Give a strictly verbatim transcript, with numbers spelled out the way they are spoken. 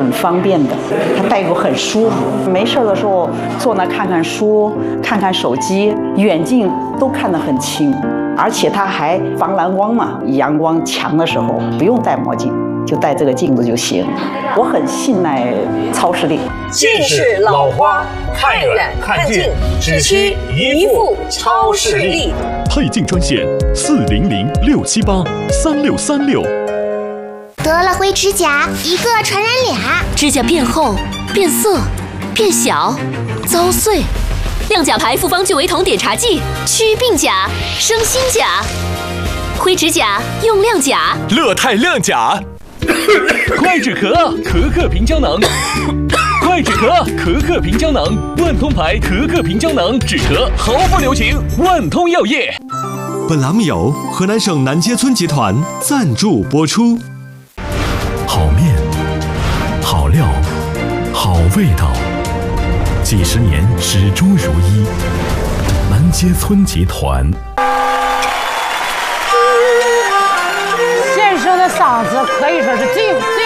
很方便的，它带过很舒服。没事的时候坐那看看书、看看手机，远近都看得很清。而且它还防蓝光嘛，阳光强的时候不用戴墨镜，就戴这个镜子就行。我很信赖超视力。 近视老花，看远看近，只需一副超视力。 配镜专线四零零六七八三六三六。 得了灰指甲，一个传染俩， 指甲变厚、变色、变小、遭碎。亮甲牌复方聚维酮碘茶剂，祛病甲，生新甲。灰指甲用亮甲， 乐泰亮甲。快止咳，咳咳平胶囊。快止咳，咳咳平胶囊。万通牌咳咳平胶囊，止咳毫不留情。万通药业。 本栏目由河南省南街村集团赞助播出。 好面，好料，好味道，几十年始终如一。南街村集团。 先生的嗓子可以说是最最。